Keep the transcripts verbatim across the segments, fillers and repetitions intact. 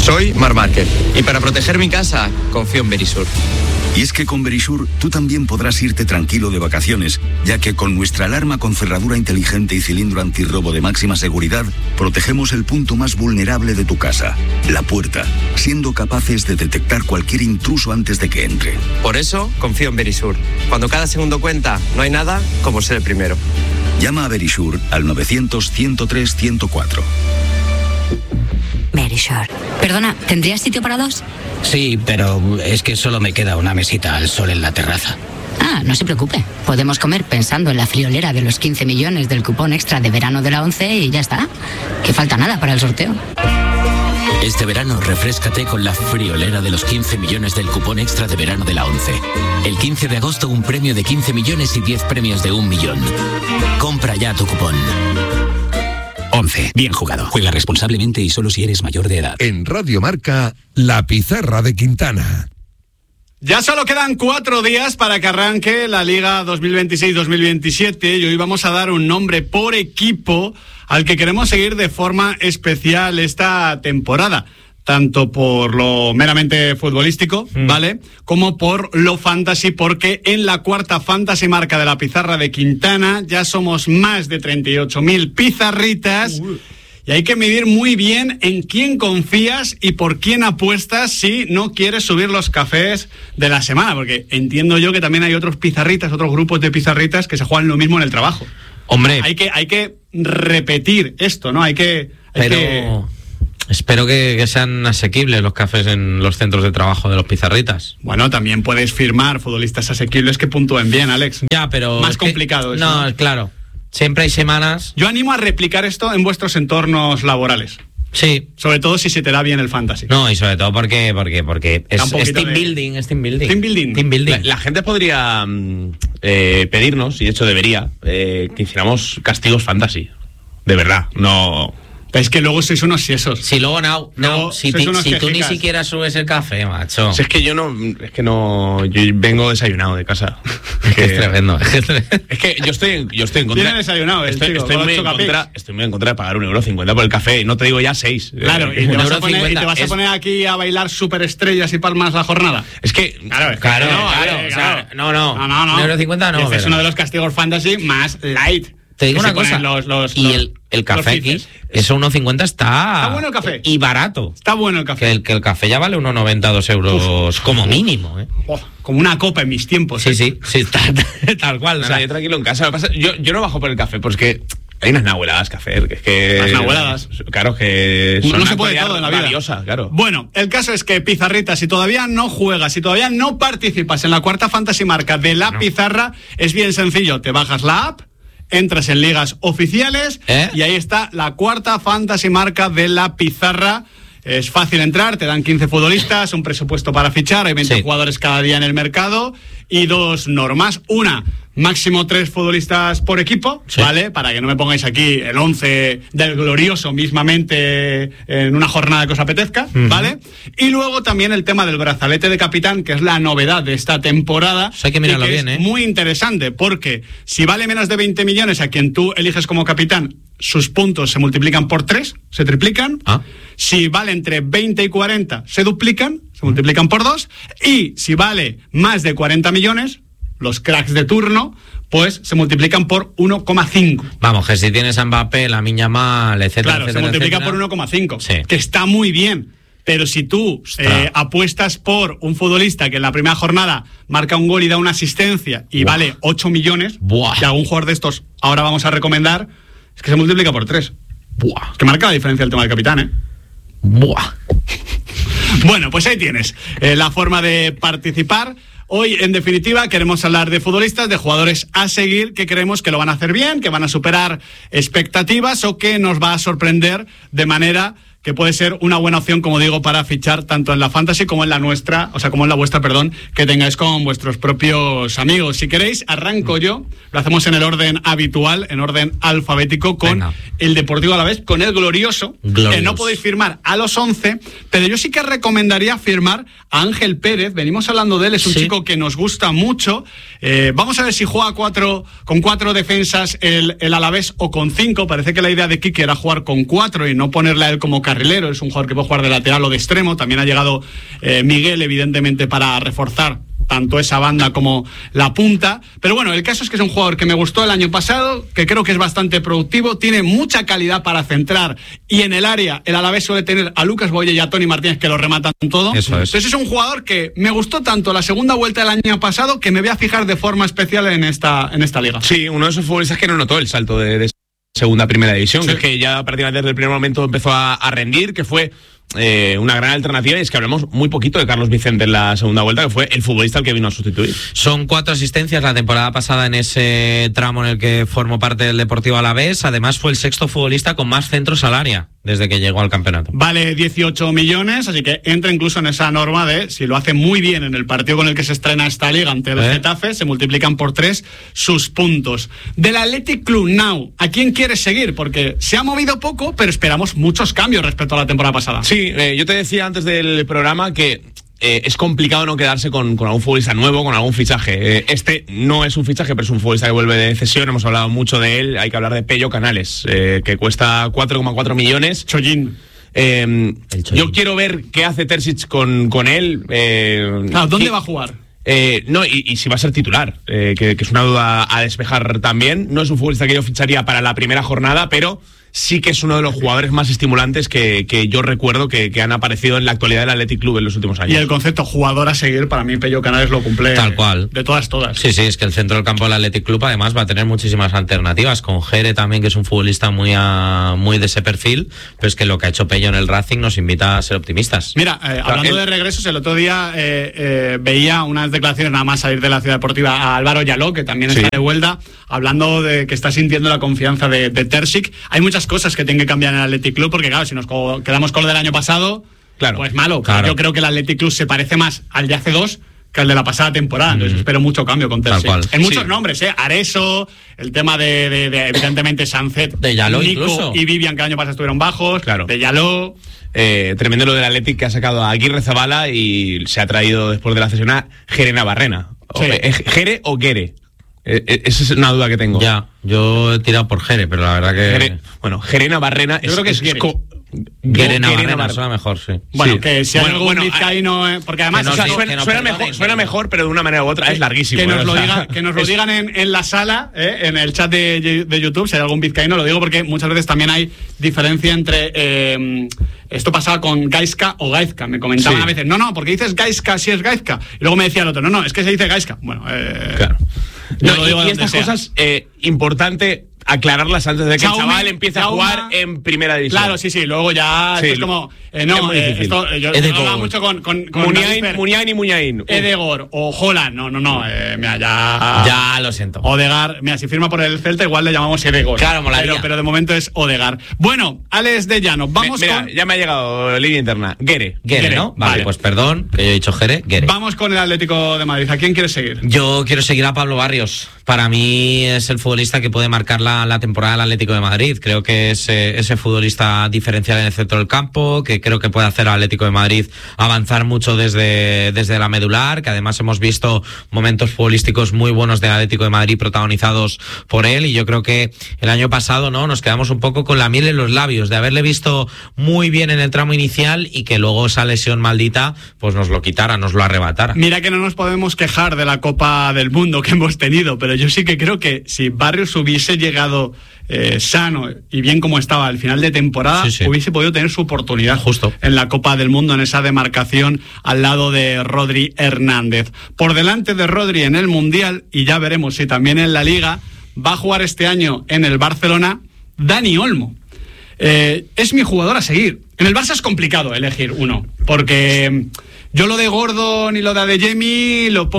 Soy Mar Márquez y para proteger mi casa confío en Verisur. Y es que con Verisur tú también podrás irte tranquilo de vacaciones, ya que con nuestra alarma con cerradura inteligente y cilindro antirrobo de máxima seguridad, protegemos el punto más vulnerable de tu casa, la puerta, siendo capaces de detectar cualquier intruso antes de que entre. Por eso confío en Verisur. Cuando cada segundo cuenta, no hay nada como ser el primero. Llama a Verisur al novecientos, ciento tres, ciento cuatro. Verisur. Perdona, ¿tendrías sitio para dos? Sí, pero es que solo me queda una mesita al sol en la terraza. Ah, no se preocupe. Podemos comer pensando en la friolera de los quince millones del cupón extra de verano de la ONCE y ya está. Que falta nada para el sorteo. Este verano refréscate con la friolera de los quince millones del cupón extra de verano de la ONCE. El quince de agosto un premio de quince millones y diez premios de un millón. Compra ya tu cupón. once. Bien jugado. Juega responsablemente y solo si eres mayor de edad. En Radio Marca, La Pizarra de Quintana. Ya solo quedan cuatro días para que arranque la Liga dos mil veintiséis dos mil veintisiete y hoy vamos a dar un nombre por equipo al que queremos seguir de forma especial esta temporada. Tanto por lo meramente futbolístico, mm. ¿vale? Como por lo fantasy, porque en la cuarta fantasy marca de La Pizarra de Quintana ya somos más de treinta y ocho mil pizarritas. Uy. Y hay que medir muy bien en quién confías y por quién apuestas si no quieres subir los cafés de la semana, porque entiendo yo que también hay otros pizarritas, otros grupos de pizarritas que se juegan lo mismo en el trabajo. Hombre. Hay que, hay que repetir esto, ¿no? Hay que... Hay pero... que... Espero que, que sean asequibles los cafés en los centros de trabajo de los pizarritas. Bueno, también puedes firmar futbolistas asequibles que puntúen bien, Alex. Ya, pero... Más complicado que, eso. No, ¿no? Claro. Siempre hay semanas... Yo animo a replicar esto en vuestros entornos laborales. Sí. Sobre todo si se te da bien el fantasy. No, y sobre todo porque, porque, porque es, es team de... building, es team building. Team building. Team building. La, la gente podría eh, pedirnos, y de hecho debería, eh, que hiciéramos castigos fantasy. De verdad, no... Es que luego sois unos siesos. Si luego no, no luego si, ti, si tú ni siquiera subes el café, macho. Si es que yo no, es que no, yo vengo desayunado de casa. Es que es tremendo. Es que yo estoy, yo estoy en contra. Viene desayunado, estoy, chico, estoy, muy en contra, estoy muy en contra de pagar un euro cincuenta por el café y no te digo ya seis. Claro, eh, y, te vas a poner, y te vas a poner aquí a bailar superestrellas y palmas la jornada. Es que, claro, es claro, que, claro, no, claro, ver, o sea, no, no, no, no, no. Un euro cincuenta no. Este es uno de los castigos fantasy más light. Te digo una cosa. Los, los, y los, el, el café aquí, eso uno cincuenta está... Está bueno el café. Y barato. Está bueno el café. Que el, que el café ya vale uno noventa, dos euros Uf. como mínimo, ¿eh? Oh, como una copa en mis tiempos. Sí, ¿eh? sí, sí, tal, tal cual. No, o sea, yo tranquilo en casa. Lo pasa, yo, yo no bajo por el café porque... Hay unas nahueladas café, que es que... Las nahueladas. Claro, que... Son no se puede todo en la vida. Rabiosa, claro. Bueno, el caso es que, Pizarrita, si todavía no juegas, si todavía no participas en la cuarta fantasy marca de La no. Pizarra, es bien sencillo. Te bajas la app, entras en ligas oficiales ¿Eh? y ahí está la cuarta fantasy marca de La Pizarra. Es fácil entrar, te dan quince futbolistas, un presupuesto para fichar, hay veinte sí. jugadores cada día en el mercado y dos normas. Una, máximo tres futbolistas por equipo, sí. ¿vale? Para que no me pongáis aquí el once del glorioso mismamente en una jornada que os apetezca, uh-huh. ¿vale? Y luego también el tema del brazalete de capitán, que es la novedad de esta temporada. Pues hay que mirarlo que bien, es ¿eh? muy interesante, porque si vale menos de veinte millones a quien tú eliges como capitán, sus puntos se multiplican por tres, se triplican. Ah. Si vale entre veinte y cuarenta, se duplican, se multiplican por dos. Y si vale más de cuarenta millones, los cracks de turno, pues se multiplican por uno coma cinco. Vamos, que si tienes a Mbappé, la Yamal, etcétera, claro, etcétera, se multiplica etcétera. por uno coma cinco, sí. que está muy bien. Pero si tú eh, apuestas por un futbolista que en la primera jornada marca un gol y da una asistencia y Buah. vale ocho millones, Buah. y algún jugador de estos ahora vamos a recomendar, es que se multiplica por tres. Buah. Es que marca la diferencia el tema del capitán, ¿eh? Buah. Bueno, pues ahí tienes eh, la forma de participar. Hoy, en definitiva, queremos hablar de futbolistas, de jugadores a seguir que creemos que lo van a hacer bien, que van a superar expectativas o que nos va a sorprender de manera que puede ser una buena opción, como digo, para fichar tanto en la fantasy como en la nuestra, o sea, como en la vuestra, perdón, que tengáis con vuestros propios amigos. Si queréis, arranco yo, lo hacemos en el orden habitual, en orden alfabético, con Venga. el Deportivo Alavés, con el glorioso, Glorious. que no podéis firmar a los once, pero yo sí que recomendaría firmar a Ángel Pérez. Venimos hablando de él, es un sí. chico que nos gusta mucho. Eh, vamos a ver si juega cuatro, con cuatro defensas el, el Alavés o con cinco. Parece que la idea de Quique era jugar con cuatro y no ponerle a él como carrilero, es un jugador que puede jugar de lateral o de extremo. También ha llegado eh, Miguel, evidentemente, para reforzar tanto esa banda como la punta. Pero bueno, el caso es que es un jugador que me gustó el año pasado, que creo que es bastante productivo, tiene mucha calidad para centrar, y en el área el Alavés suele tener a Lucas Boye y a Toni Martínez, que lo rematan todo. Eso es. Entonces es un jugador que me gustó tanto la segunda vuelta del año pasado, que me voy a fijar de forma especial en esta, en esta liga. Sí, uno de esos futbolistas que no notó el salto de, de segunda a primera división, sí. que es que ya prácticamente desde el primer momento empezó a, a rendir, que fue Eh, una gran alternativa. Y es que hablamos muy poquito de Carlos Vicente en la segunda vuelta, que fue el futbolista al que vino a sustituir. Son cuatro asistencias la temporada pasada en ese tramo en el que formó parte del Deportivo Alavés. Además fue el sexto futbolista con más centros al área desde que llegó al campeonato. Vale dieciocho millones, así que entra incluso en esa norma de, si lo hace muy bien en el partido con el que se estrena esta liga ante el ¿Eh? Getafe, se multiplican por tres sus puntos. Del Athletic Club Now, ¿a quién quieres seguir? Porque se ha movido poco, pero esperamos muchos cambios respecto a la temporada pasada. Sí, eh, yo te decía antes del programa que eh, es complicado no quedarse con, con algún futbolista nuevo, con algún fichaje. Eh, este no es un fichaje, pero es un futbolista que vuelve de cesión. Hemos hablado mucho de él. Hay que hablar de Pello Canales, eh, que cuesta cuatro coma cuatro millones. Chollín. Eh, yo quiero ver qué hace Terzic con, con él. Eh, claro, ¿dónde y, va a jugar? Eh, no, y, y si va a ser titular, eh, que, que es una duda a despejar también. No es un futbolista que yo ficharía para la primera jornada, pero sí que es uno de los jugadores más estimulantes que, que yo recuerdo que, que han aparecido en la actualidad del Athletic Club en los últimos años. Y el concepto jugador a seguir, para mí Pello Canales lo cumple. Tal cual. De todas, todas. Sí, sí, es que el centro del campo del Athletic Club además va a tener muchísimas alternativas, con Jere también, que es un futbolista muy a, muy de ese perfil, pero es que lo que ha hecho Pello en el Racing nos invita a ser optimistas. Mira, eh, hablando el... de regresos, el otro día eh, eh, veía unas declaraciones nada más salir de la Ciudad Deportiva a Álvaro Yaló, que también está sí. de vuelta, hablando de que está sintiendo la confianza de, de Terzic. Hay muchas cosas que tienen que cambiar en el Athletic Club, porque claro, si nos co- quedamos con lo del año pasado, claro, pues malo. Claro. Yo creo que el Athletic Club se parece más al de hace dos que al de la pasada temporada. Entonces mm. espero mucho cambio con Terzic. En muchos sí. nombres, ¿eh? Areso, el tema de, de, de evidentemente Sanzet, de Yaló, Nico incluso. Y Vivian, que el año pasado estuvieron bajos, claro. de Yaló. Eh, tremendo lo del Athletic, que ha sacado a Aguirre Zabala y se ha traído después de la cesión a Jere Navarrena. Sí. O, ¿Jere o Guere? Eh, esa es una duda que tengo. Ya, yo he tirado por Jere, pero la verdad que... Jere, bueno, Jere Navarrena es, creo que es, es co- Guere Navarrena suena mejor, sí. Bueno, sí. que si hay bueno, algún bueno, vizcaíno, eh, porque además no, o sea, sí, suena, no suena, mejor, suena mejor, pero de una manera u otra que, es larguísimo. Que nos ¿eh? lo, o sea, diga, que nos lo es... digan en, en la sala, eh, en el chat de, de YouTube, si hay algún vizcaíno, lo digo porque muchas veces también hay diferencia entre... Eh, esto pasaba con Gaizka o Gaizka, me comentaban sí. a veces, no, no, porque dices Gaizka si es Gaizka, y luego me decía el otro, no, no, es que se dice Gaizka. Bueno, eh, claro. No, lo digo y, y estas sea. cosas, eh, importante aclararlas antes de que Jaume, el chaval empiece a jugar Jaume, en primera división. Claro, sí, sí, luego ya sí, es como... Eh, no, es eh, esto, yo hablaba mucho con... con, con Muniain, Muniain y Muniain. Edegor o Holland, no, no, no, eh, mira, ya... Ya, lo siento. Odegar, mira, si firma por el Celta igual le llamamos Edegor. Claro, molaría. Pero, pero de momento es Odegar. Bueno, Alex de Llano, vamos me, mira, con... ya me ha llegado línea interna, Guere. Guere, Guere ¿no? Vale, vale, pues perdón, que yo he dicho Jere, Guere. Vamos con el Atlético de Madrid, ¿a quién quieres seguir? Yo quiero seguir a Pablo Barrios. Para mí es el futbolista que puede marcar la, la temporada del Atlético de Madrid. Creo que es eh, ese futbolista diferencial en el centro del campo, que creo que puede hacer al Atlético de Madrid avanzar mucho desde, desde la medular, que además hemos visto momentos futbolísticos muy buenos del Atlético de Madrid protagonizados por él, y yo creo que el año pasado no nos quedamos un poco con la miel en los labios de haberle visto muy bien en el tramo inicial y que luego esa lesión maldita pues nos lo quitara, nos lo arrebatara. Mira que no nos podemos quejar de la Copa del Mundo que hemos tenido, pero yo sí que creo que si Barrios hubiese llegado eh, sano y bien como estaba al final de temporada, sí, sí. hubiese podido tener su oportunidad justo en la Copa del Mundo, en esa demarcación al lado de Rodri Hernández. Por delante de Rodri en el Mundial, y ya veremos si también en la Liga, va a jugar este año en el Barcelona Dani Olmo. Eh, es mi jugador a seguir. En el Barça es complicado elegir uno, porque yo lo de Gordon y lo de Adeyemi lo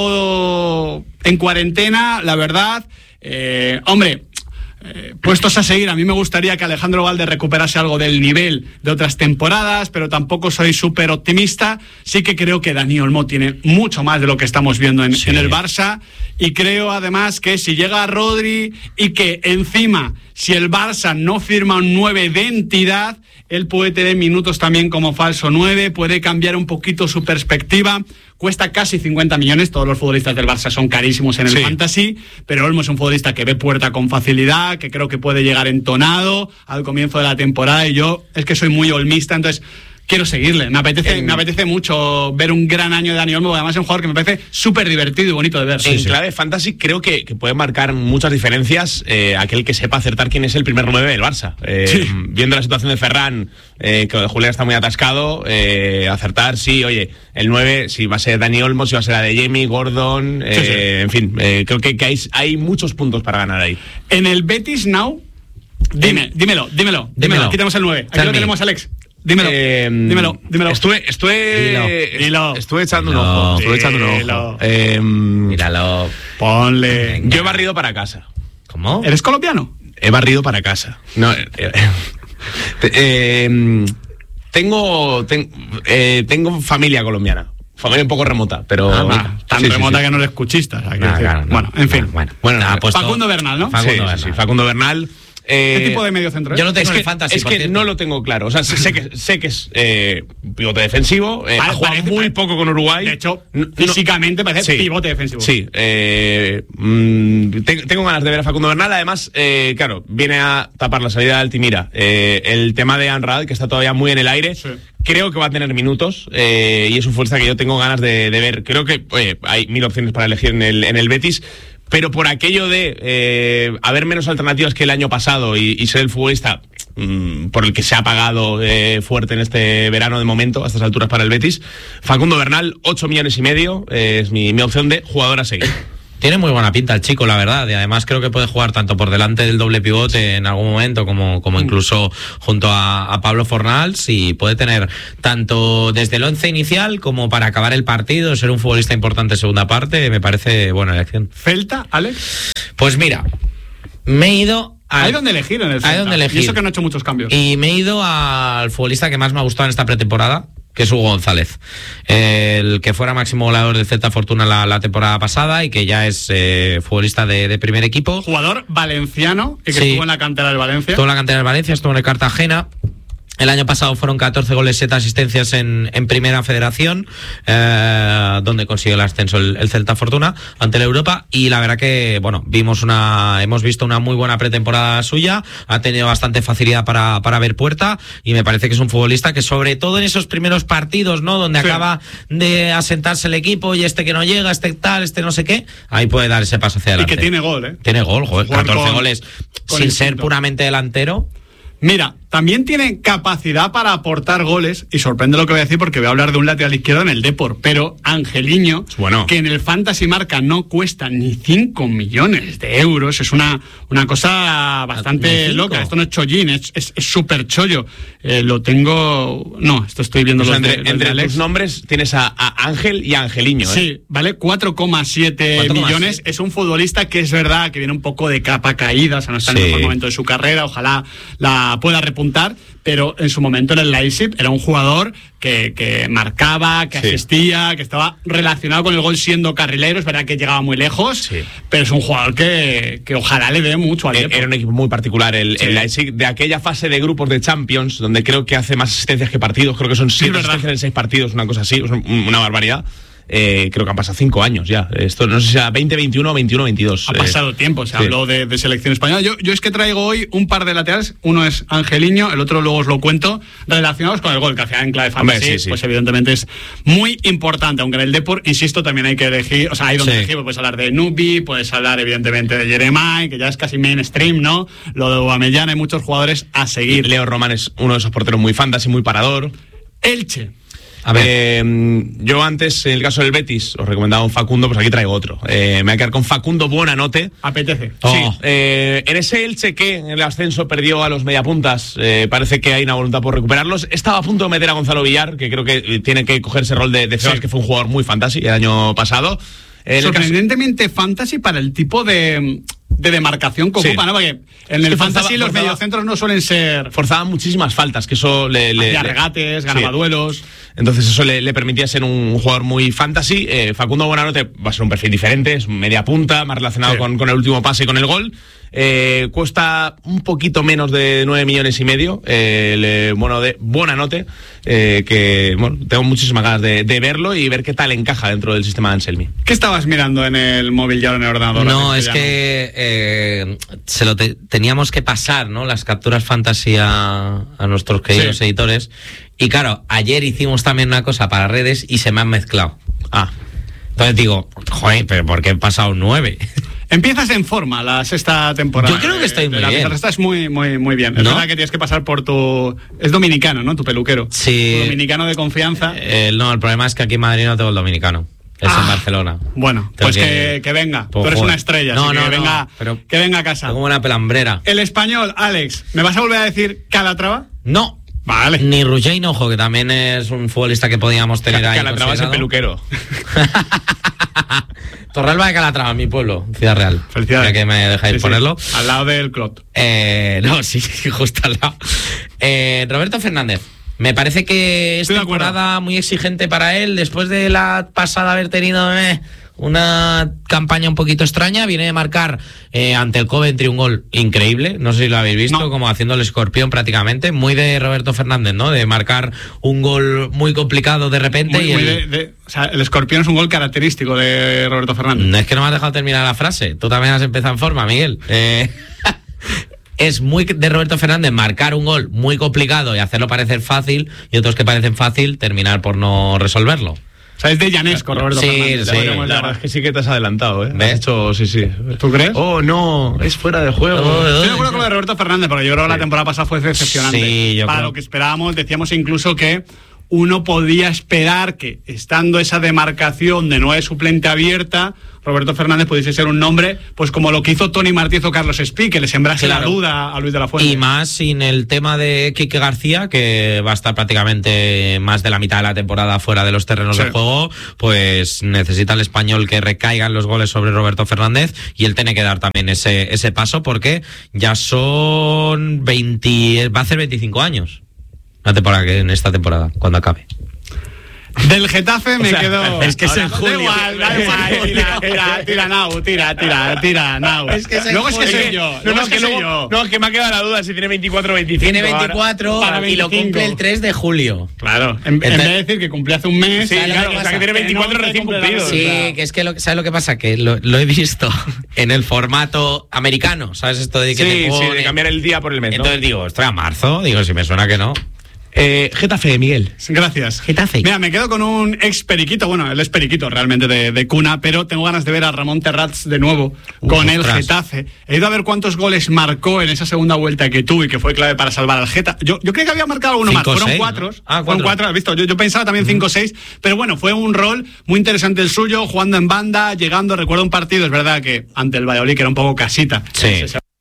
pongo ya en cuarentena, la verdad. Eh, hombre, eh, puestos a seguir, a mí me gustaría que Alejandro Valde recuperase algo del nivel de otras temporadas, pero tampoco soy súper optimista. Sí que creo que Dani Olmo tiene mucho más de lo que estamos viendo en, sí. en el Barça, y creo además que si llega Rodri y que encima si el Barça no firma un nueve de entidad, él puede tener minutos también como falso nueve, puede cambiar un poquito su perspectiva. Cuesta casi cincuenta millones, todos los futbolistas del Barça son carísimos en el sí. fantasy, pero Olmo es un futbolista que ve puerta con facilidad, que creo que puede llegar entonado al comienzo de la temporada, y yo es que soy muy olmista, entonces quiero seguirle. Me apetece, en... me apetece mucho ver un gran año de Dani Olmo, además es un jugador que me parece súper divertido y bonito de ver. En sí, clave sí. fantasy creo que, que puede marcar muchas diferencias eh, aquel que sepa acertar quién es el primer nueve del Barça. Eh, sí. Viendo la situación de Ferran, eh, que Julián está muy atascado, eh, acertar, sí, oye, el nueve, si va a ser Dani Olmo, si va a ser la de Jamie, Gordon, eh, sí, sí. en fin, eh, creo que, que hay, hay muchos puntos para ganar ahí. En el Betis Now, dime, dímelo, dímelo, dímelo, aquí tenemos el nueve, aquí Tell lo me. tenemos, Alex. Dímelo, eh, dímelo, dímelo. Estuve, estuve, Dilo. Dilo. estuve echando Dilo. un ojo. Estuve echando un ojo. Eh, Míralo. Ponle. Venga. Yo he barrido para casa. ¿Cómo? ¿Eres colombiano? He barrido para casa. No. Eh, eh, tengo, ten, eh, tengo familia colombiana. Familia un poco remota, pero ah, nah, tan sí, remota sí, sí. que no eres cuchista. O sea, nah, claro, no, bueno, en fin. Nah, bueno, bueno nah, puesto... Facundo Bernal, ¿no? Facundo sí, Bernal. Sí, Facundo Bernal. Eh, ¿Qué tipo de medio centro es? Yo no tengo es que, el fantasy. Es que cierto. no lo tengo claro. O sea, sé que, sé que es eh, pivote defensivo. Eh, vale, ha jugado muy poco con Uruguay. De hecho, no, físicamente parece sí, pivote defensivo. Sí. Eh, mmm, te, tengo ganas de ver a Facundo Bernal. Además, eh, claro, viene a tapar la salida de Altimira. Eh, el tema de Anrad, que está todavía muy en el aire. Sí. Creo que va a tener minutos eh, y es un futbolista que yo tengo ganas de, de ver. Creo que oye, hay mil opciones para elegir en el, en el Betis. Pero por aquello de eh, haber menos alternativas que el año pasado y, y ser el futbolista mmm, por el que se ha pagado eh, fuerte en este verano de momento, a estas alturas para el Betis, Facundo Bernal, ocho millones y medio, eh, es mi, mi opción de jugador a seguir. Tiene muy buena pinta el chico, la verdad, y además creo que puede jugar tanto por delante del doble pivote en algún momento como, como incluso junto a, a Pablo Fornals, y puede tener tanto desde el once inicial como para acabar el partido, ser un futbolista importante en segunda parte. Me parece buena elección. ¿Celta, Alex? Pues mira, me he ido... Al... Hay donde elegir en el Celta. Hay donde elegir. Y eso que no ha hecho muchos cambios. Y me he ido al futbolista que más me ha gustado en esta pretemporada, que es Hugo González, el que fuera máximo goleador del Celta Fortuna la, la temporada pasada y que ya es eh, futbolista de, de primer equipo. Jugador valenciano, que, sí. que estuvo en la cantera del Valencia. Estuvo en la cantera del Valencia, estuvo en el Cartagena. El año pasado fueron catorce goles, siete asistencias en, en Primera Federación, eh, donde consiguió el ascenso el, el Celta Fortuna ante la Europa, y la verdad que, bueno, vimos una, hemos visto una muy buena pretemporada suya, ha tenido bastante facilidad para, para ver puerta, y me parece que es un futbolista que, sobre todo en esos primeros partidos, ¿no?, donde sí. acaba de asentarse el equipo y este que no llega, este tal, este no sé qué, ahí puede dar ese paso hacia adelante. Y que tiene gol, ¿eh? Tiene gol, joder, catorce con, goles con sin ser puramente delantero. Mira, también tiene capacidad para aportar goles, y sorprende lo que voy a decir porque voy a hablar de un lateral izquierdo en el Depor, pero Angeliño, bueno. que en el Fantasy Marca no cuesta ni cinco millones de euros, es una, una cosa bastante loca. Esto no es chollín, es súper es, es chollo. Eh, lo tengo... No, esto estoy viendo... O sea, los entre de, entre de tus nombres tienes a, a Ángel y a Angeliño, ¿eh? Sí, vale, cuatro coma siete millones. Es un futbolista que es verdad que viene un poco de capa caída, o sea, no está sí. en el mejor momento de su carrera, ojalá la pueda repuntar, pero en su momento en el Leipzig era un jugador que, que marcaba, que sí. asistía, que estaba relacionado con el gol siendo carrilero. Es verdad que llegaba muy lejos, sí. pero es un jugador que, que ojalá le dé mucho al Depor. Era un equipo muy particular el, sí. el Leipzig, de aquella fase de grupos de Champions, donde creo que hace más asistencias que partidos, creo que son siete sí, asistencias en seis partidos, una cosa así, una barbaridad. Eh, creo que han pasado cinco años ya. Esto no sé si sea veinte veintiuno o veintiuno veintidós. Ha pasado eh, tiempo, se sí. habló de, de selección española. Yo, yo es que traigo hoy un par de laterales. Uno es Angeliño, el otro luego os lo cuento, relacionados con el gol, que hacía en clave fantasy. Sí, sí. Pues evidentemente es muy importante, aunque en el Depor, insisto, también hay que elegir, o sea, hay donde sí. elegir, puedes hablar de Nubi, puedes hablar evidentemente de Jeremai, que ya es casi mainstream, ¿no? Lo de Aubameyang, hay muchos jugadores a seguir. Leo Román es uno de esos porteros muy fantasy, muy parador. Elche. A ver, eh, yo antes, en el caso del Betis, os recomendaba un Facundo, pues aquí traigo otro. Eh, me voy a quedar con Facundo Buonanotte. Apetece. Oh. Sí. Eh, en ese Elche que en el ascenso perdió a los mediapuntas, eh, parece que hay una voluntad por recuperarlos. Estaba a punto de meter a Gonzalo Villar, que creo que tiene que coger ese rol de, de Febas, sí. que fue un jugador muy fantasy el año pasado. Sorprendentemente caso... fantasy para el tipo de... de demarcación que ocupa, sí. ¿no? Porque en es el que fantasy forzaba, los forzaba, mediocentros no suelen ser... Forzaban muchísimas faltas, que eso le... le Hacía le, regates, ganaba sí. duelos... Entonces eso le, le permitía ser un jugador muy fantasy. Eh, Facundo Buenanote va a ser un perfil diferente, es media punta, más relacionado sí. con, con el último pase y con el gol. Eh, cuesta un poquito menos de nueve millones y medio. Eh, le, bueno, de Buenanote, eh, que bueno, tengo muchísimas ganas de, de verlo y ver qué tal encaja dentro del sistema de Anselmi. ¿Qué estabas mirando en el móvil y ahora en el ordenador? No, es que eh, se lo te, teníamos que pasar, ¿no? Las capturas fantasy a, a nuestros queridos sí. editores. Y claro, ayer hicimos también una cosa para redes y se me han mezclado. Ah. Entonces digo, joder, pero ¿por qué he pasado nueve? Empiezas en forma la sexta temporada. Yo creo que estoy muy la bien. Estás muy, muy, muy bien. ¿No? Es verdad que tienes que pasar por tu... Es dominicano, ¿no? Tu peluquero. Sí. Tu dominicano de confianza. Eh, no, el problema es que aquí en Madrid no tengo el dominicano. Es ah, en Barcelona. Bueno, tengo pues que, que, que venga. Pues, Tú eres joder. una estrella, no, así no, que, no, venga, pero que venga a casa. Como una pelambrera. El español, Alex, ¿me vas a volver a decir Calatrava? No. Vale. Ni Ruggeri Ojo, que también es un futbolista que podíamos tener Cal- ahí. Calatrava es el peluquero. Torralba de Calatrava, mi pueblo, Ciudad Real. Felicidades. Ya que me dejáis sí, ponerlo. Sí. Al lado del Clot. Eh, no, sí, justo al lado. Eh, Roberto Fernández. Me parece que es temporada muy exigente para él. Después de la pasada haber tenido eh, una campaña un poquito extraña, viene de marcar eh, ante el Coventry un gol increíble. No sé si lo habéis visto, no. como haciendo el escorpión prácticamente. Muy de Roberto Fernández, ¿no? De marcar un gol muy complicado de repente. Muy, y muy el... de, de, o sea, el escorpión es un gol característico de Roberto Fernández. No es que no me has dejado terminar la frase. Tú también has empezado en forma, Miguel. Eh... Es muy de Roberto Fernández marcar un gol muy complicado y hacerlo parecer fácil, y otros que parecen fácil terminar por no resolverlo. O sea, es de llanesco, Roberto sí, Fernández. Sí, la verdad es que sí que te has adelantado, ¿eh? ¿Ves? Has hecho, sí, sí. ¿Tú crees? Oh, no, es fuera de juego. Oh, Estoy de acuerdo con lo de Roberto Fernández, porque yo creo que sí. la temporada pasada fue decepcionante. Sí, yo Para creo. lo que esperábamos, decíamos incluso que uno podía esperar que, estando esa demarcación de nueve suplente abierta, Roberto Fernández pudiese ser un nombre, pues como lo que hizo Toni Martínez o Carlos Espí, que le sembrase claro. la duda a Luis de la Fuente. Y más sin el tema de Quique García, que va a estar prácticamente más de la mitad de la temporada fuera de los terrenos sí. de juego, pues necesita el español que recaigan los goles sobre Roberto Fernández, y él tiene que dar también ese, ese paso, porque ya son veinte, va a hacer veinticinco años la temporada que en esta temporada, cuando acabe. Del Getafe me o sea, quedo. Es que es en julio. Da igual, da igual. Tira, tira, tira, Nau, tira, tira, tira, Nau. Es que es luego es que julio. soy yo. No, Luego no, es que que soy luego, yo. no, es que me ha quedado la duda si tiene veinticuatro o veinticinco. Tiene veinticuatro ahora, y lo cumple el tres de julio. Claro, en, en vez de decir que cumplía hace un mes. Sí, claro, o sea que tiene veinticuatro no recién cumplidos. Sí, que es que lo, ¿sabes lo que pasa? Que lo, lo he visto en el formato americano, ¿sabes? Esto de que sí, te pone... sí, de cambiar el día por el mes, Entonces ¿no? digo, estoy a marzo, digo, si me suena que no. Eh, Getafe, Miguel. Gracias. Getafe. Mira, me quedo con un ex periquito, bueno, él es periquito realmente de, de cuna, pero tengo ganas de ver a Ramón Terrats de nuevo Uf, con el ostras. Getafe. He ido a ver cuántos goles marcó en esa segunda vuelta que tuvo y que fue clave para salvar al Getafe. Yo, yo creo que había marcado alguno cinco, más, fueron seis, cuatro. ¿no? Ah, fueron cuatro, has visto. Yo, yo pensaba también cinco o seis, pero bueno, fue un rol muy interesante el suyo, jugando en banda, llegando. Recuerdo un partido, es verdad que ante el Valladolid, que era un poco casita. Sí.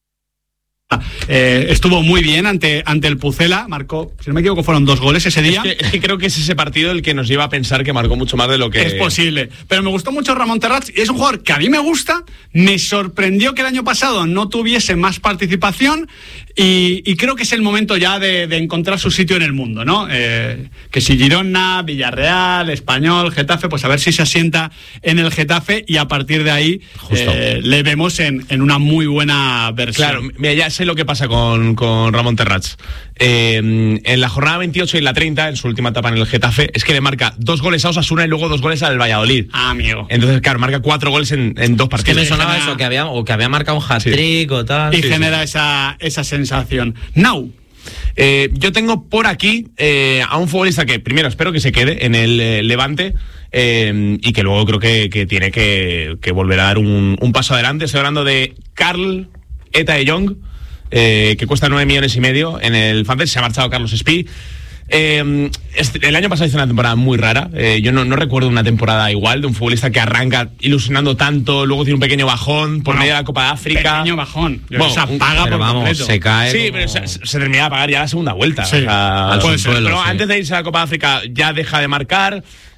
Eh, estuvo muy bien ante, ante el Pucela, marcó, si no me equivoco, fueron dos goles ese día. Es que, es que creo que es ese partido el que nos lleva a pensar que marcó mucho más de lo que... Es posible, pero me gustó mucho Ramón Terrats y es un jugador que a mí me gusta. Me sorprendió que el año pasado no tuviese más participación y, y creo que es el momento ya de, de encontrar su sitio en el mundo, ¿no? Eh, que si Girona, Villarreal, Español, Getafe, pues a ver si se asienta en el Getafe y a partir de ahí eh, le vemos en, en una muy buena versión. Claro, mira, ya sé lo que pasa con, con Ramón Terrats. Eh, en la jornada veintiocho y en la treinta, en su última etapa en el Getafe, es que le marca dos goles a Osasuna y luego dos goles al Valladolid. Ah, amigo. Entonces, claro, marca cuatro goles en, en dos partidos. Es que me sonaba genera... eso, que había, o que había marcado un hat-trick sí. o tal. Y sí, genera sí. Esa, esa sensación. Now. Eh, yo tengo por aquí eh, a un futbolista que primero espero que se quede en el eh, Levante eh, y que luego creo que, que tiene que, que volver a dar un, un paso adelante. Estoy hablando de Carl Eta de Jong, eh, que cuesta nueve millones y medio en el Fantasy. Se ha marchado Carlos Espí. Eh, este, el año pasado hizo una temporada muy rara. Eh, yo no, no recuerdo una temporada igual de un futbolista que arranca ilusionando tanto, luego tiene un pequeño bajón por bueno, medio de la Copa de África. Pequeño bajón. Bueno, se apaga por vamos, completo. Se cae. Sí, como... pero se, se termina de apagar ya la segunda vuelta. Sí, o sea, al puede subsuelo, ser, pero sí. antes de irse a la Copa de África ya deja de marcar.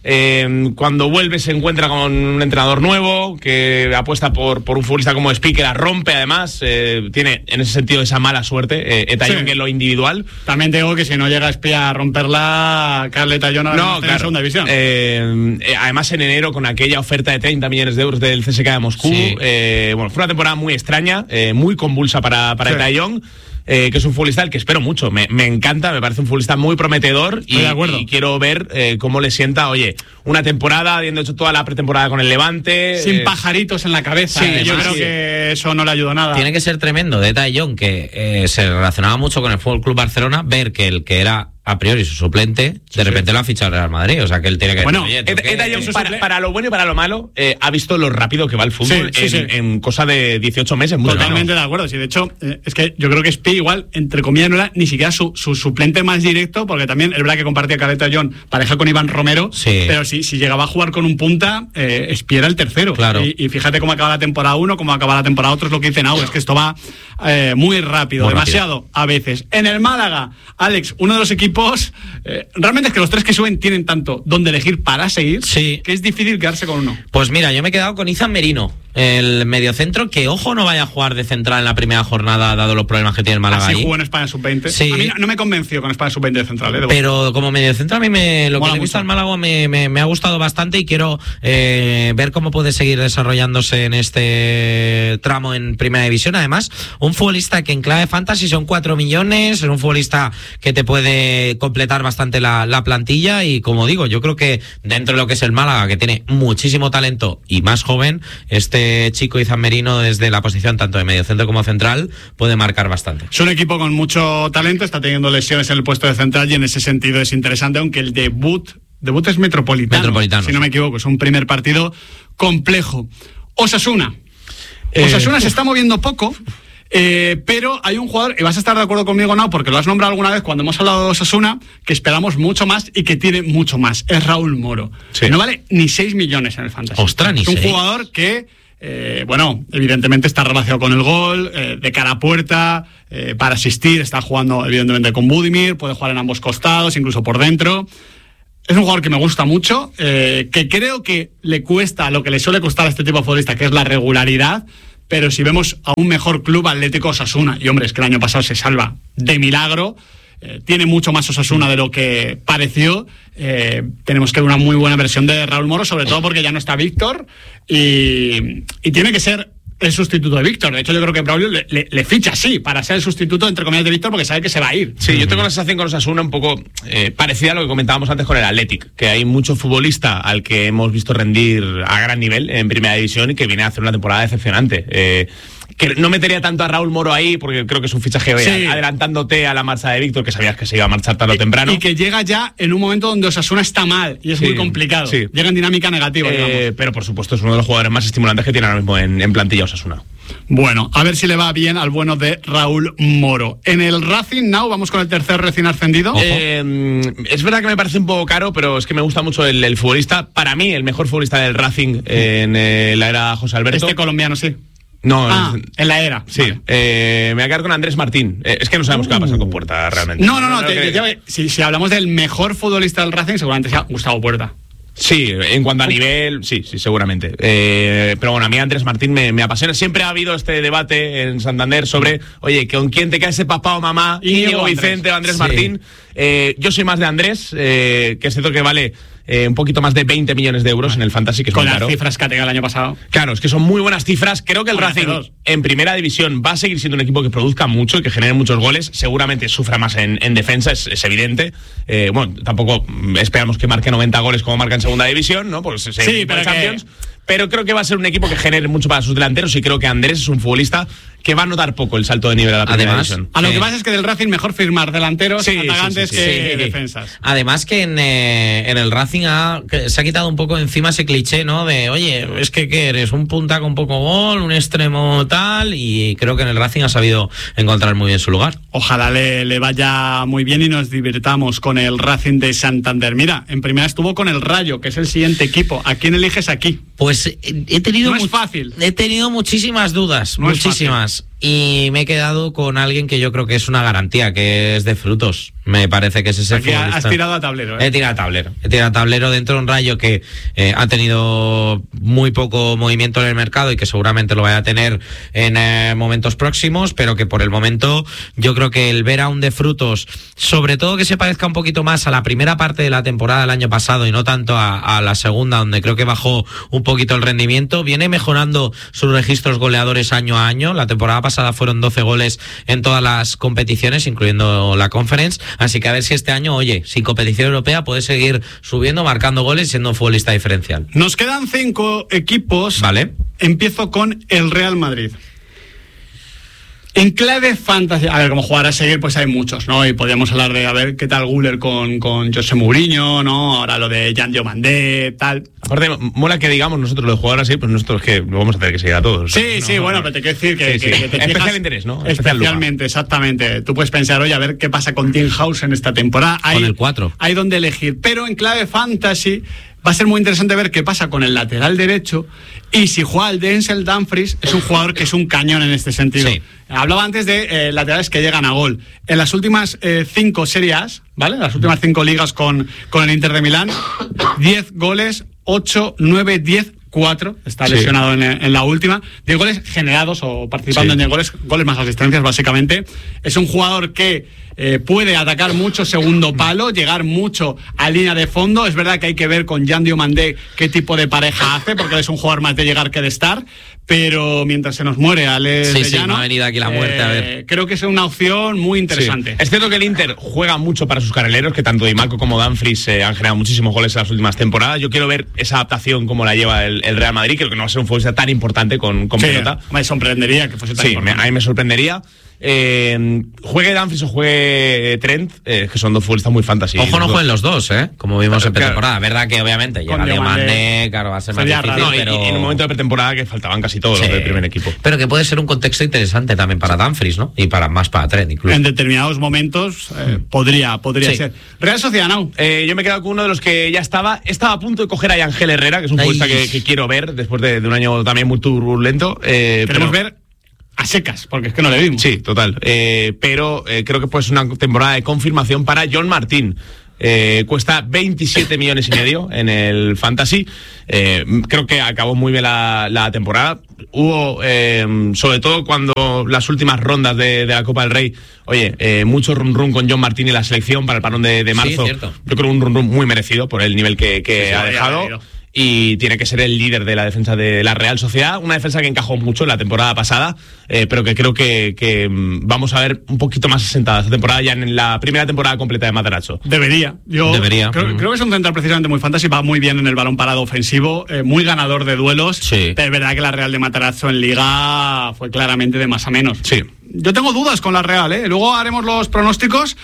Eh, cuando vuelve se encuentra con un entrenador nuevo que apuesta por, por un futbolista como Spi, que la rompe además, eh, tiene en ese sentido esa mala suerte, eh, Eta Young, sí, en lo individual. También te digo que si no llega Spi a romperla, Carl Eta Young no, no claro. en segunda división. Eh, eh, además en enero con aquella oferta de treinta millones de euros del C S K A de Moscú, sí. eh, bueno, fue una temporada muy extraña, eh, muy convulsa para, para sí. Eta Young. Eh, que es un futbolista al que espero mucho, me, me encanta, me parece un futbolista muy prometedor y, y quiero ver eh, cómo le sienta, oye, una temporada, habiendo hecho toda la pretemporada con el Levante. Sin eh, pajaritos en la cabeza, sí, eh, yo creo sí. que eso no le ayudó nada. Tiene que ser tremendo de Eta Young, que eh, se relacionaba mucho con el Fútbol Club Barcelona, ver que el que era a priori su suplente, sí, de repente sí. lo ha fichado el Real Madrid, o sea que él tiene que... Bueno, Eta Young, para, para lo bueno y para lo malo, eh, ha visto lo rápido que va el fútbol sí, sí, en, sí. en cosa de dieciocho meses. Muy Totalmente bueno. de acuerdo, sí, de hecho, eh, es que yo creo que Spi igual, entre comillas, no era ni siquiera su, su suplente más directo, porque también es verdad que compartía Carl Eta Young pareja con Iván Romero, sí. pero si, si llegaba a jugar con un punta, eh, Spi era el tercero. Claro. Y, y fíjate cómo acaba la temporada uno, cómo acaba la temporada otro, es lo que dice Nau, es que esto va eh, muy rápido, muy demasiado rápido. A veces. En el Málaga, Alex, uno de los equipos... Eh, realmente es que los tres que suben tienen tanto donde elegir para seguir, sí. que es difícil quedarse con uno. Pues mira, yo me he quedado con Izan Merino, el mediocentro, que ojo no vaya a jugar de central en la primera jornada, dado los problemas que tiene el Málaga. Así ahí. jugó en España sub veinte. Sí. A mí no, no me convenció con España sub veinte de central. ¿eh? Pero como mediocentro a mí me, lo Mola que le he visto mucho. al Málaga me, me, me ha gustado bastante y quiero eh, ver cómo puede seguir desarrollándose en este tramo en primera división. Además, un futbolista que en clave fantasy son cuatro millones, es un futbolista que te puede completar bastante la, la plantilla y como digo, yo creo que dentro de lo que es el Málaga, que tiene muchísimo talento y más joven, este chico Izan Merino desde la posición tanto de mediocentro como central puede marcar bastante. Es un equipo con mucho talento, está teniendo lesiones en el puesto de central y en ese sentido es interesante, aunque el debut debut es metropolitano, metropolitano si no me equivoco, es un primer partido complejo. Osasuna Osasuna eh, se está moviendo poco, Eh, pero hay un jugador, y vas a estar de acuerdo conmigo, no, porque lo has nombrado alguna vez cuando hemos hablado de Osasuna, que esperamos mucho más y que tiene mucho más. Es Raúl Moro. Sí. No vale ni seis millones en el fantasy. Ostras, ni es un seis. Jugador que, eh, bueno, evidentemente está relacionado con el gol, eh, de cara a puerta, eh, para asistir, está jugando evidentemente con Budimir, puede jugar en ambos costados, incluso por dentro. Es un jugador que me gusta mucho, eh, que creo que le cuesta lo que le suele costar a este tipo de futbolista, que es la regularidad. Pero si vemos a un mejor club, Atlético Osasuna, y hombre, es que el año pasado se salva de milagro, eh, tiene mucho más Osasuna de lo que pareció, eh, tenemos que ver una muy buena versión de Raúl Moro, sobre todo porque ya no está Víctor, y, y tiene que ser el sustituto de Víctor. De hecho, yo creo que Braulio le, le, le ficha así, para ser el sustituto, entre comillas, de Víctor, porque sabe que se va a ir. Sí, yo tengo la sensación con Osasuna un poco eh, parecida a lo que comentábamos antes con el Athletic, que hay mucho futbolista al que hemos visto rendir a gran nivel en primera división y que viene a hacer una temporada decepcionante. Eh, que no metería tanto a Raúl Moro ahí, porque creo que es un fichaje sí. adelantándote a la marcha de Víctor, que sabías que se iba a marchar tarde o temprano. Y que llega ya en un momento donde Osasuna está mal, y es sí, muy complicado. Sí. Llega en dinámica negativa, eh, digamos. Pero por supuesto es uno de los jugadores más estimulantes que tiene ahora mismo en, en plantilla Osasuna. Bueno, a ver si le va bien al bueno de Raúl Moro. En el Racing Now vamos con el tercer recién ascendido. Eh, es verdad que me parece un poco caro, pero es que me gusta mucho el, el futbolista. Para mí, el mejor futbolista del Racing en eh, la era José Alberto. Este colombiano, sí. No, ah, es, en la era. Sí, vale. eh, me voy a quedar con Andrés Martín. Eh, es que no sabemos uh. qué va a pasar con Puerta realmente. No, no, no. no te, que... te, si, si hablamos del mejor futbolista del Racing, seguramente sea Gustavo Puerta. Sí, en cuanto a nivel, sí, sí, seguramente. Eh, pero bueno, a mí Andrés Martín me, me apasiona. Siempre ha habido este debate en Santander sobre, oye, ¿con quién te cae ese papá o mamá? Íñigo Vicente o Andrés sí. Martín. Eh, yo soy más de Andrés, eh, que es cierto que vale eh, un poquito más de veinte millones de euros bueno, en el Fantasy, que es con muy las caro. Cifras que ha tenido el año pasado. Claro, es que son muy buenas cifras. Creo que el bueno, Racing en primera división va a seguir siendo un equipo que produzca mucho y que genere muchos goles. Seguramente sufra más en, en defensa, es, es evidente. Eh, bueno, tampoco esperamos que marque noventa goles como marca en segunda división, ¿no? Pues sí, pero Champions. Que... Pero creo que va a ser un equipo que genere mucho para sus delanteros y creo que Andrés es un futbolista que va a notar poco el salto de nivel a la primera Además, división. A lo eh, que pasa es que del Racing mejor firmar delanteros sí, atacantes sí, sí, sí, que sí. defensas. Además que en, eh, en el Racing ha, que se ha quitado un poco encima ese cliché, ¿no? De, oye, es que ¿qué eres? Un punta con poco gol, un extremo tal, y creo que en el Racing ha sabido encontrar muy bien su lugar. Ojalá le, le vaya muy bien y nos divirtamos con el Racing de Santander. Mira, en primera estuvo con el Rayo, que es el siguiente equipo. ¿A quién eliges aquí? Pues he tenido no es mu- fácil. He tenido muchísimas dudas, no muchísimas. y me he quedado con alguien que yo creo que es una garantía, que es de Frutos. Me parece que es ese Aquí futbolista. has tirado a tablero, ¿eh? He tirado a tablero. He tirado a tablero dentro de un Rayo que eh, ha tenido muy poco movimiento en el mercado y que seguramente lo vaya a tener en eh, momentos próximos, pero que por el momento yo creo que el ver a un de Frutos, sobre todo que se parezca un poquito más a la primera parte de la temporada del año pasado y no tanto a, a la segunda, donde creo que bajó un poquito el rendimiento, viene mejorando sus registros goleadores año a año. La temporada pasada fueron doce goles en todas las competiciones, incluyendo la Conference. Así que a ver si este año, oye, sin competición europea puede seguir subiendo, marcando goles y siendo un futbolista diferencial. Nos quedan cinco equipos. Vale. Empiezo con el Real Madrid. En clave fantasy, a ver, como jugar a seguir, pues hay muchos, ¿no? Y podríamos hablar de, a ver, qué tal Güler con, con José Mourinho, ¿no? Ahora lo de Jan Diomandé, tal. Aparte, mola que digamos nosotros lo de jugar así, pues nosotros que lo vamos a hacer que siga a todos. Sí, ¿no? sí, bueno, pero te quiero decir que, sí, que, sí. que te Especial fijas, interés, ¿no? Especialmente, exactamente. Tú puedes pensar, oye, a ver qué pasa con Tim House en esta temporada. Hay, con el cuatro. Hay donde elegir. Pero en clave fantasy va a ser muy interesante ver qué pasa con el lateral derecho y si juega el Denzel Dumfries, es un jugador que es un cañón en este sentido. Sí. Hablaba antes de eh, laterales que llegan a gol. En las últimas eh, cinco series, ¿vale? Las últimas cinco ligas con, con el Inter de Milán, diez goles, ocho, nueve, diez, cuatro. Está lesionado sí. en, en la última. diez goles generados o participando sí. en diez goles, goles más asistencias, básicamente. Es un jugador que Eh, puede atacar mucho segundo palo, llegar mucho a línea de fondo. Es verdad que hay que ver con Jan Diomandé qué tipo de pareja hace, porque es un jugador más de llegar que de estar, pero mientras se nos muere Alex sí, de sí, Llano, no ha venido aquí la muerte, eh, a ver. creo que es una opción muy interesante. Sí. Es cierto que el Inter juega mucho para sus carrileros, que tanto Di Marco como Dumfries eh, han generado muchísimos goles en las últimas temporadas. Yo quiero ver esa adaptación como la lleva el, el Real Madrid. Creo que no va a ser un futbolista tan importante con, con sí, pelota. Me sorprendería que fuese tan sí, importante. Me, a mí me sorprendería. Eh, juegue Dumfries o juegue Trent, eh, que son dos futbolistas muy fantasy. Ojo, no jueguen los dos, ¿eh? Como vimos claro, en pretemporada. Claro. Verdad que obviamente llega Diomandé, claro, va a ser más difícil, no, pero... y, y en un momento de pretemporada que faltaban casi todos sí. los del primer equipo. Pero que puede ser un contexto interesante también para Dumfries, ¿no? Y para más para Trent, incluso. En determinados momentos eh, podría, podría sí. ser. Real Sociedad, ¿no? Eh, yo me he quedado con uno de los que ya estaba. Estaba a punto de coger a Ángel Herrera, que es un futbolista que, que quiero ver después de, de un año también muy turbulento. Eh, Queremos pero... ver a secas, porque es que no le vimos. Sí, total. Eh, pero eh, creo que pues una temporada de confirmación para John Martín. Eh, cuesta veintisiete millones y medio en el Fantasy. Eh, creo que acabó muy bien la, la temporada. Hubo, eh, sobre todo cuando las últimas rondas de, de la Copa del Rey, oye, eh, mucho run run con John Martín y la selección para el parón de, de marzo. Sí, cierto. Yo creo un run run muy merecido por el nivel que, que sí, sí, ha dejado. Y tiene que ser el líder de la defensa de la Real Sociedad, una defensa que encajó mucho en la temporada pasada, eh, pero que creo que, que vamos a ver un poquito más asentada esta temporada, ya en la primera temporada completa de Matarazzo. Debería, yo Debería. Creo, mm. creo que es un central precisamente muy fantasy, va muy bien en el balón parado ofensivo, eh, muy ganador de duelos, sí. pero es verdad que la Real de Matarazzo en Liga fue claramente de más a menos. Sí. Yo tengo dudas con la Real, ¿eh? Luego haremos los pronósticos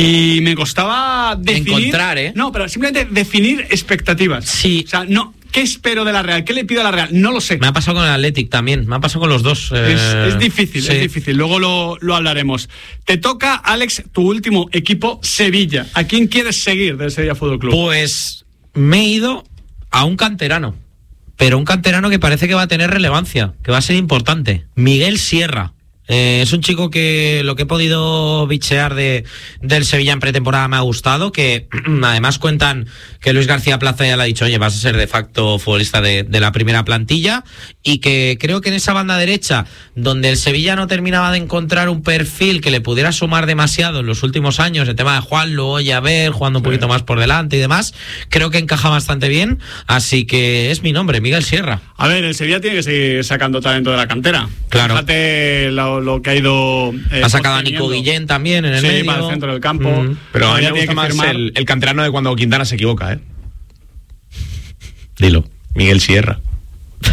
y me costaba definir... Encontrar, ¿eh? No, pero simplemente definir expectativas. Sí. O sea, no... ¿Qué espero de la Real? ¿Qué le pido a la Real? No lo sé. Me ha pasado con el Athletic también, me ha pasado con los dos. Eh... Es, es difícil, sí. es difícil. Luego lo, lo hablaremos. Te toca, Alex, tu último equipo, Sevilla. ¿A quién quieres seguir del Sevilla Fútbol Club? Pues me he ido a un canterano, pero un canterano que parece que va a tener relevancia, que va a ser importante. Miguel Sierra. Eh, es un chico que lo que he podido bichear de, del Sevilla en pretemporada me ha gustado, que además cuentan que Luis García Plaza ya le ha dicho, oye, vas a ser de facto futbolista de, de la primera plantilla, y que creo que en esa banda derecha, donde el Sevilla no terminaba de encontrar un perfil que le pudiera sumar demasiado en los últimos años, el tema de Juanlo, oye, a ver, jugando un poquito sí. más por delante y demás, creo que encaja bastante bien, así que es mi nombre, Miguel Sierra. A ver, el Sevilla tiene que seguir sacando talento de la cantera. Claro. Fíjate lo, lo que ha ido... Eh, ha sacado a Nico Guillén también en el sí, medio. para el centro del campo. Mm. Pero a mí me gusta más el, el canterano de cuando Quintana se equivoca, ¿eh? Dilo. Miguel Sierra.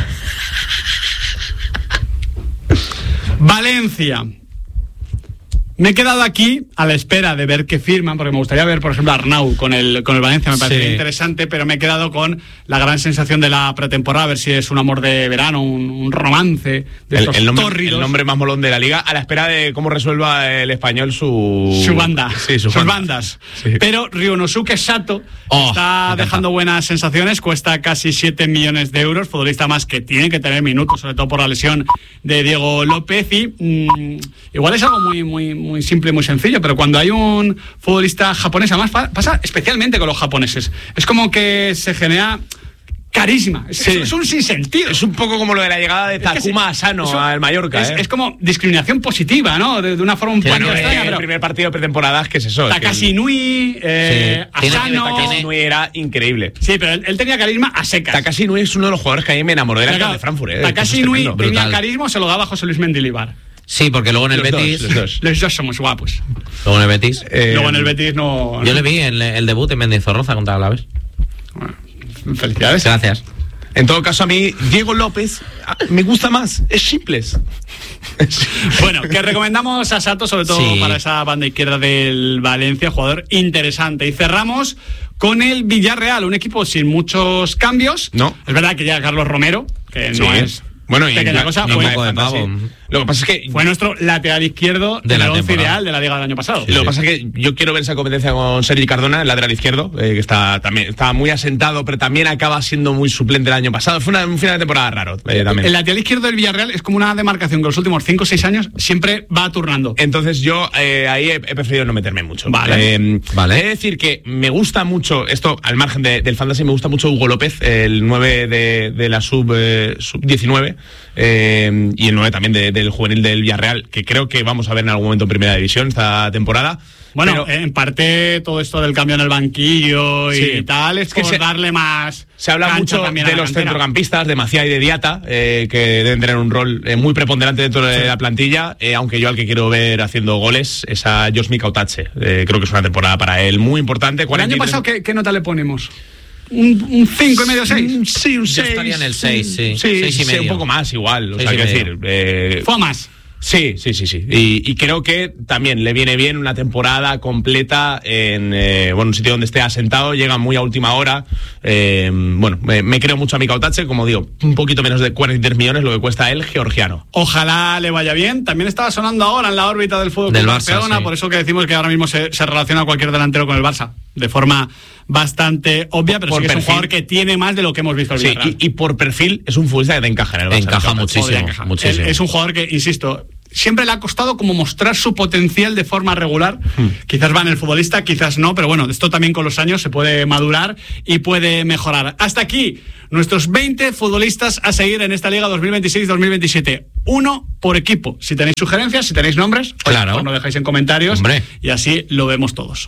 Valencia. Me he quedado aquí a la espera de ver qué firman, porque me gustaría ver, por ejemplo, a Arnau con el, con el Valencia, me parecería sí. interesante, pero me he quedado con la gran sensación de la pretemporada, a ver si es un amor de verano, un, un romance de el, estos el, nombre, tórridos. El nombre más molón de la liga, a la espera de cómo resuelva el español su... Su banda, sí, su sus banda. bandas. Sí. Pero Ryonosuke Sato oh, está dejando buenas sensaciones, cuesta casi siete millones de euros, futbolista más que tiene que tener minutos, sobre todo por la lesión de Diego López, y mmm, igual es algo muy, muy, muy simple y muy sencillo, pero cuando hay un futbolista japonés, además pasa especialmente con los japoneses, es como que se genera carisma, es, sí. es un sinsentido. Es un poco como lo de la llegada de Takuma es que Asano es, al Mallorca. Es, ¿eh? es como discriminación positiva, ¿no? De, de una forma un poco bueno, extraña. El pero primer partido de pretemporada, ¿qué es eso? Takashi Inui, eh, sí. Asano. Takashi Inui era increíble. Sí, pero él, él tenía carisma a secas. Takashi Inui es uno de los jugadores que a mí me enamoró de la claro, de Frankfurt. ¿eh? Takashi Inui tenía carisma, se lo daba José Luis Mendilibar. Sí, porque luego en el los Betis... Dos, los, dos. los dos somos guapos. Luego en el Betis... Eh, luego en el Betis no... Yo no. le vi en el debut en Mendizorroza contra Alaves. Bueno, felicidades. Gracias. En todo caso, a mí, Diego López me gusta más. Es simples. Bueno, que recomendamos a Sato, sobre todo sí. para esa banda izquierda del Valencia, jugador interesante. Y cerramos con el Villarreal, un equipo sin muchos cambios. No. Es verdad que llega Carlos Romero, que sí. no es... Bueno, y pequeña cosa, fue, de pavo. Lo que pasa es que fue nuestro lateral izquierdo de la once ideal de la Liga del año pasado. Sí, lo que sí. pasa es que yo quiero ver esa competencia con Sergi Cardona, el lateral izquierdo, eh, que está también está muy asentado, pero también acaba siendo muy suplente el año pasado. Fue una, un final de temporada raro. Eh, también. El lateral izquierdo del Villarreal es como una demarcación que los últimos cinco o seis años siempre va turnando. Entonces yo eh, ahí he, he preferido no meterme mucho. Vale. Eh, vale. He de decir que me gusta mucho, esto al margen de, del fantasy, me gusta mucho Hugo López, el nueve de, de la sub, eh, sub diecinueve. Eh, y el nueve también de, del juvenil del Villarreal, que creo que vamos a ver en algún momento en primera división esta temporada. Bueno, pero, en parte todo esto del cambio en el banquillo y sí, tal es, es que por se, darle más. Se habla mucho de los cantera. centrocampistas, de Maciá y de Diata, eh, que deben tener un rol eh, muy preponderante dentro de sí. la plantilla, eh, aunque yo al que quiero ver haciendo goles es a Josmi Kautache. Eh, creo que es una temporada para él muy importante. ¿El año pasado qué, qué nota le ponemos? Un cinco y medio, seis. Sí, un seis. Yo estaría en el seis, sí. Sí, seis y medio. Sí, un poco más igual. O seis sea, quiero decir. Eh, Fue más. Sí, sí, sí, sí. Y, y creo que también le viene bien una temporada completa en eh, bueno, un sitio donde esté asentado, llega muy a última hora. Eh, bueno, me, me creo mucho a mi Kautache, como digo, un poquito menos de cuarenta y tres millones lo que cuesta el georgiano. Ojalá le vaya bien. También estaba sonando ahora en la órbita del fútbol del Barça, Barcelona, sí. Por eso que decimos que ahora mismo se, se relaciona cualquier delantero con el Barça, de forma bastante obvia, pero por sí que perfil. Es un jugador que tiene más de lo que hemos visto. Sí, y, y por perfil es un futbolista que te encaja en el Barça. Encaja muchísimo, encaja. muchísimo. Es, es un jugador que, insisto, siempre le ha costado como mostrar su potencial de forma regular. Hmm. Quizás va en el futbolista, quizás no, pero bueno, esto también con los años se puede madurar y puede mejorar. Hasta aquí nuestros veinte futbolistas a seguir en esta Liga dos mil veintiséis dos mil veintisiete. Uno por equipo. Si tenéis sugerencias, si tenéis nombres, claro. pues nos dejáis en comentarios. Hombre. Y así lo vemos todos.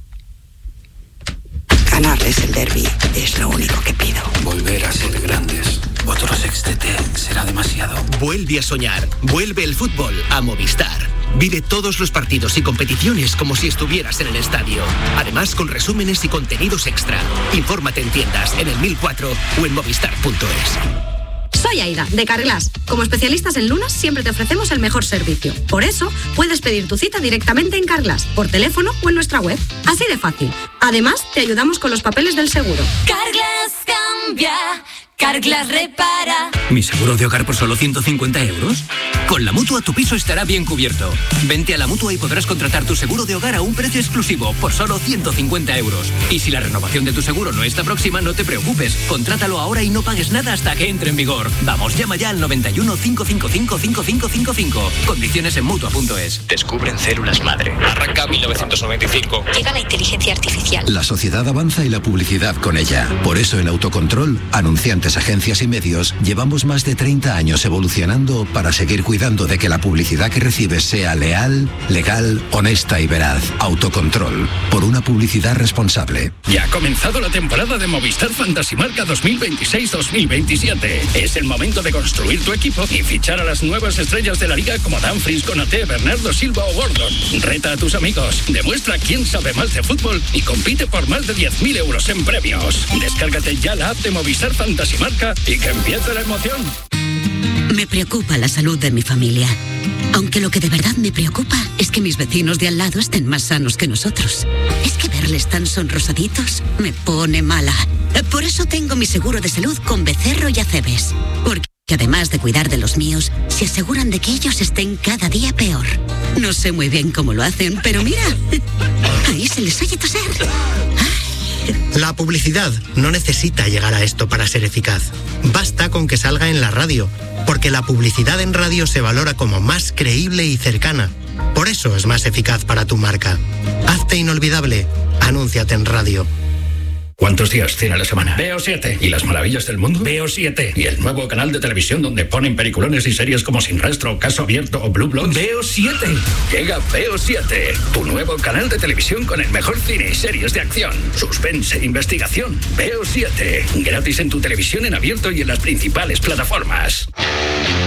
Ganarles el derbi es lo único que pido. Volver a ser grandes. Otro sextete será demasiado. Vuelve a soñar. Vuelve el fútbol a Movistar. Vive todos los partidos y competiciones como si estuvieras en el estadio. Además, con resúmenes y contenidos extra. Infórmate en tiendas, en el mil cuatro o en movistar punto es. Soy Aida, de Carglass. Como especialistas en lunas, siempre te ofrecemos el mejor servicio. Por eso, puedes pedir tu cita directamente en Carglass, por teléfono o en nuestra web. Así de fácil. Además, te ayudamos con los papeles del seguro. Carglass cambia. Carglass repara. ¿Mi seguro de hogar por solo ciento cincuenta euros? Con la Mutua tu piso estará bien cubierto. Vente a la Mutua y podrás contratar tu seguro de hogar a un precio exclusivo por solo ciento cincuenta euros. Y si la renovación de tu seguro no está próxima, no te preocupes. Contrátalo ahora y no pagues nada hasta que entre en vigor. Vamos, llama ya al noventa y uno, cinco cinco cinco, cinco cinco cinco cinco. Condiciones en Mutua punto es. Descubren células madre. Arranca mil novecientos noventa y cinco. Llega la inteligencia artificial. La sociedad avanza y la publicidad con ella. Por eso en Autocontrol, anunciantes, agencias y medios, llevamos más de treinta años evolucionando para seguir cuidando de que la publicidad que recibes sea leal, legal, honesta y veraz. Autocontrol, por una publicidad responsable. Ya ha comenzado la temporada de Movistar Fantasy Marca dos mil veintiséis dos mil veintisiete. Es el momento de construir tu equipo y fichar a las nuevas estrellas de la liga como Dumfries, Konaté, Bernardo Silva o Gordon. Reta a tus amigos, demuestra quién sabe más de fútbol y compite por más de diez mil euros en premios. Descárgate ya la app de Movistar Fantasy Marca y que empiece la emoción. Me preocupa la salud de mi familia. Aunque lo que de verdad me preocupa es que mis vecinos de al lado estén más sanos que nosotros. Es que verles tan sonrosaditos me pone mala. Por eso tengo mi seguro de salud con Becerro y Acebes. Porque además de cuidar de los míos, se aseguran de que ellos estén cada día peor. No sé muy bien cómo lo hacen, pero mira, ahí se les oye toser. La publicidad no necesita llegar a esto para ser eficaz. Basta con que salga en la radio, porque la publicidad en radio se valora como más creíble y cercana. Por eso es más eficaz para tu marca. Hazte inolvidable. Anúnciate en radio. ¿Cuántos días tiene a la semana? Veo siete. ¿Y las maravillas del mundo? Veo siete. ¿Y el nuevo canal de televisión donde ponen peliculones y series como Sin Rastro, Caso Abierto o Blue Bloods? Veo siete. Llega Veo siete, tu nuevo canal de televisión con el mejor cine y series de acción, suspense, investigación. Veo siete. Gratis en tu televisión en abierto y en las principales plataformas.